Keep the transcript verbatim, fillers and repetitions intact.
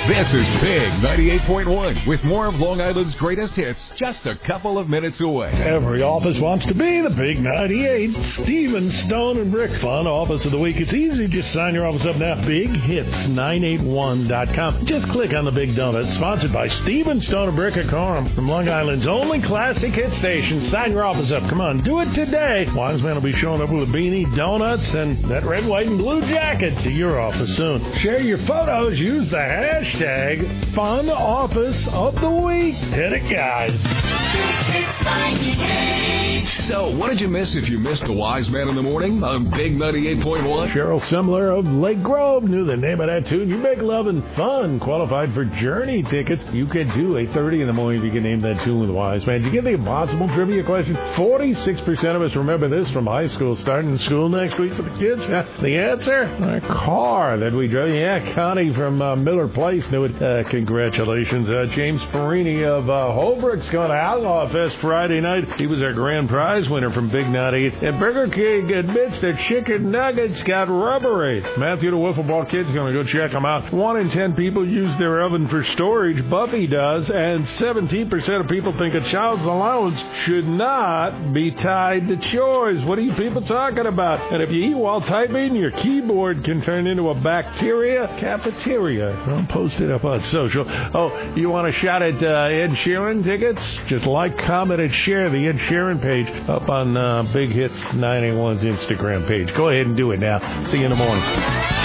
This is Big ninety-eight point one with more of Long Island's greatest hits just a couple of minutes away. Every office wants to be the Big ninety-eight. Stephen Stone and Brick Fun Office of the Week. It's easy. Just sign your office up now. big hits nine eight one dot com. Just click on the Big Donut. Sponsored by Stephen Stone and Brick of Coram from Long Island's only classic hit station. Sign your office up. Come on, do it today. Wise Man will be showing up with a beanie, donuts, and that red, white, and blue jacket to your office soon. Share your photos. Use the hashtag Fun Office of the Week. Hit it, guys. So, what did you miss if you missed the Wise Man in the Morning on Big ninety-eight point one? Cheryl Semler of Lake Grove knew the name of that tune. You make love and fun. Qualified for Journey tickets. You could do eight thirty in the morning if you can name that tune with Wise Man. Did you get the impossible trivia question? forty-six percent of us remember this from high school. Starting school next week for the kids. Yeah, the answer? A car that we drove. Yeah, Connie from uh, Miller Place knew it. Uh, congratulations. Uh, James Perini of uh, Holbrook's going to Outlaw Fest Friday night. He was our grand prize winner from Big ninety-eight. And Burger King admits their chicken nuggets got rubbery. Matthew the Wiffle Ball Kid's going to go check them out. One in ten people use their oven for storage. Buffy does. And seventeen percent of people think a child's allowance should not be tied to chores. What are you people talking about? And if you eat while typing, your keyboard can turn into a bacteria. Cafeteria. I'll post it up on social. Oh, you want a shot at uh, Ed Sheeran tickets? Just like, comment, and share the Ed Sheeran page up on uh, Big Hits ninety-one's Instagram page. Go ahead and do it now. See you in the morning.